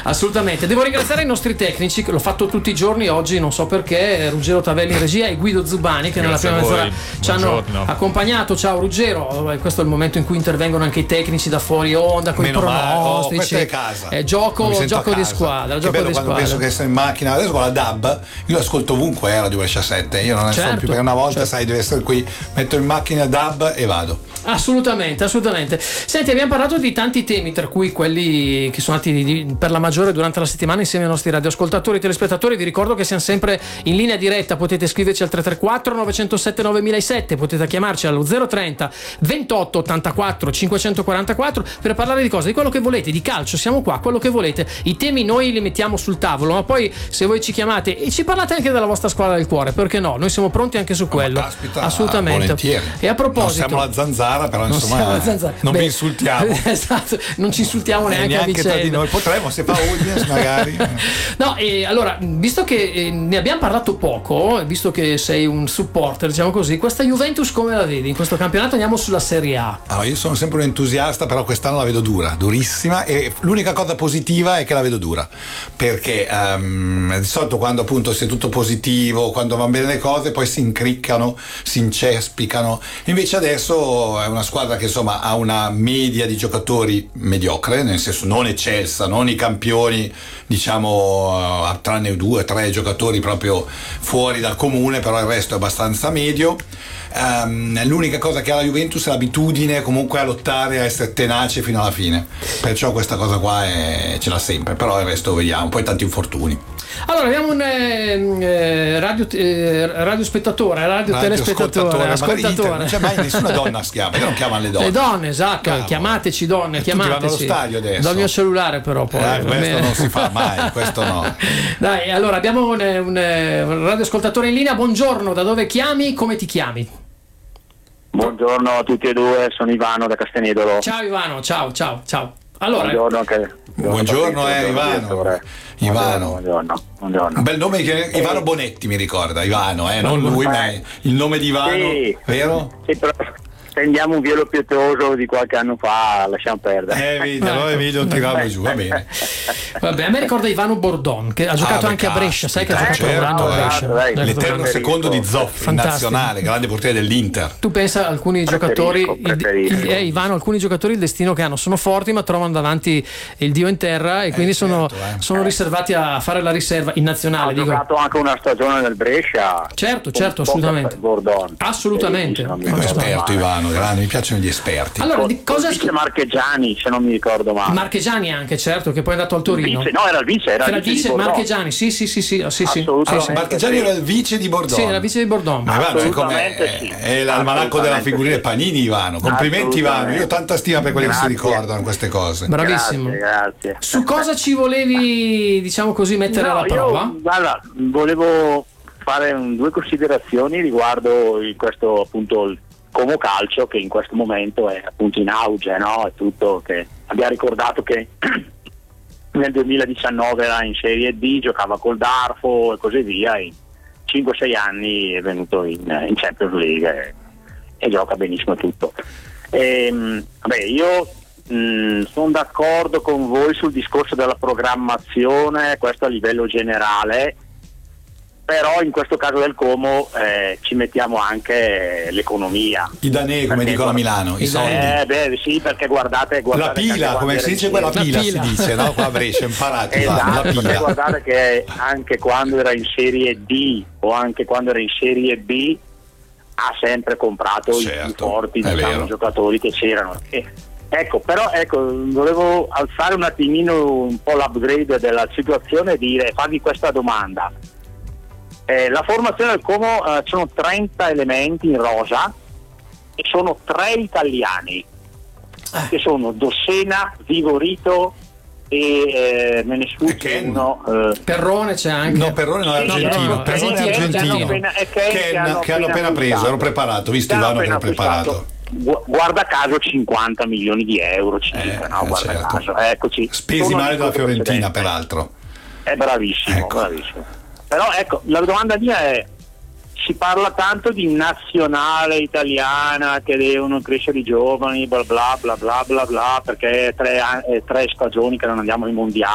Assolutamente. Devo ringraziare i nostri tecnici, che l'ho fatto tutti i giorni oggi, non so perché, Ruggero Tavelli in regia e Guido Zubani che nella prima mezz'ora ci hanno accompagnato. Ciao Ruggero, questo è il momento in cui intervengono anche i tecnici da fuori onda con i pronostici. Questa è casa. È gioco di squadra. Che bello quando penso che sono in macchina adesso con la DAB, io l'ascolto ovunque, Radio 17, io non ne so più, perché una volta sai, devi essere qui, metto in macchina DAB e vado. Assolutamente. Senti, abbiamo parlato di tanti temi, tra cui quelli che sono andati per la maggiore durante la settimana insieme ai nostri radioascoltatori e telespettatori. Vi ricordo che siamo sempre in linea diretta, potete scriverci al 334 907 9007, potete chiamarci allo 030 28 84 544 per parlare di cose, di quello che volete, di calcio, siamo qua, quello che volete. I temi noi li mettiamo sul tavolo, ma poi se voi ci chiamate e ci parlate anche della vostra squadra del cuore, perché no? Noi siamo pronti anche su quello. Caspita, assolutamente. Volentieri. E a proposito, non siamo la zanzara, però insomma non vi insultiamo. Esatto, non ci insultiamo neanche a vicenda. Tra di noi potremmo, se fa audience magari. No, allora, visto che ne abbiamo parlato poco, visto che sei un supporter, diciamo così, questa Juventus come la vedi in questo campionato? Andiamo sulla Serie A. Allora, io sono sempre un entusiasta, però quest'anno la vedo durissima, e l'unica cosa positiva è che la vedo dura, perché di solito quando appunto si è tutto positivo, quando vanno bene le cose, poi si incriccano, si incespicano. Invece adesso è una squadra che insomma ha una media di giocatori mediocre, nel senso non eccelsa, non i campioni, diciamo, tranne 2 o 3 giocatori proprio fuori dal comune, però il resto è abbastanza medio. L'unica cosa che ha la Juventus è l'abitudine comunque a lottare, a essere tenace fino alla fine, perciò questa cosa qua ce l'ha sempre, però il resto vediamo, poi tanti infortuni. Allora abbiamo un radiospettatore, telespettatore, ascoltatore. Non c'è mai nessuna donna che chiama, perché non chiamano le donne? Le donne, esatto. Cavolo. Chiamateci donne, chiamateci. Tutti vanno allo stadio adesso. Do il mio cellulare però poi. Questo non si fa mai, questo no. Dai, allora abbiamo un radioascoltatore in linea. Buongiorno, da dove chiami? Come ti chiami? Buongiorno a tutti e due, sono Ivano da Castenedolo. Ciao Ivano, ciao. Allora, buongiorno Ivano. Buongiorno. Un bel nome, che Ivano Bonetti mi ricorda, Ivano, non lui, ma il nome di Ivano, sì, vero? Sì, però prendiamo un velo pietoso di qualche anno fa, lasciamo perdere. Emilio tirarlo giù, va bene. Vabbè, a me ricorda Ivano Bordon, che ha giocato anche a Brescia, sai che ha giocato un anno a Brescia. L'eterno secondo di Zoffi, nazionale, grande portiere dell'Inter. Tu pensa, alcuni giocatori, Ivano, alcuni giocatori il destino che hanno, sono forti ma trovano davanti il dio in terra e quindi sono riservati a fare la riserva in nazionale. Ha giocato anche una stagione nel Brescia. Certo, assolutamente. Bordon. Assolutamente. È un esperto Ivano, grande, mi piacciono gli esperti. Allora, di cosa dice Marchegiani, se non mi ricordo male. Marchegiani anche, certo, che poi è andato al Torino. Era il vice Marchegiani, sì. Allora, Marchegiani era il vice di Bordon. Sì, era il vice di Bordon. Ma Ivano è l'almanacco della figurina Panini, Ivano. Complimenti Ivano, io ho tanta stima per quelli che si ricordano queste cose. Bravissimo. Grazie. Su cosa ci volevi, diciamo così, mettere alla prova? Guarda, volevo fare 2 considerazioni riguardo questo appunto il Como Calcio, che in questo momento è appunto in auge, no? È tutto, che abbiamo ricordato che nel 2019 era in Serie D, giocava col Darfo e così via, in 5-6 anni è venuto in Champions League e gioca benissimo tutto. Io sono d'accordo con voi sul discorso della programmazione, questo a livello generale, però in questo caso del Como ci mettiamo anche l'economia. I danè, come dicono a Milano, i soldi. Sì, perché guardate la pila, come si dice, quella pila si dice, no? Qua a Brescia, imparate. Esatto, perché guardate che anche quando era in Serie D o anche quando era in Serie B ha sempre comprato i più forti, giocatori che c'erano. Volevo alzare un attimino un po' l'upgrade della situazione e farvi questa domanda. La formazione del Como sono 30 elementi in rosa e sono 3 italiani che sono Dossena, Vigorito e me ne sfugge uno. Perrone c'è anche. No, Perrone non è argentino. Perrone è argentino. Che hanno appena preso, ero preparato, visto Ivano che ero preparato. Guarda caso 50 milioni di euro circa, guarda caso. Eccoci. Spesi male dalla Fiorentina, peraltro. È bravissimo. Però la domanda mia è: si parla tanto di nazionale italiana che devono crescere i giovani, bla bla bla bla bla bla, perché è 3 stagioni che non andiamo ai mondiali.